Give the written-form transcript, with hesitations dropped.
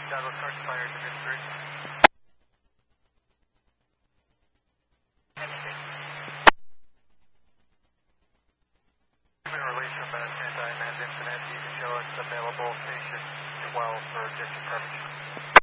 Douglas Coach Fire Division 3. Human release from an anti-mans incident. You can show us available station 12 for district coverage.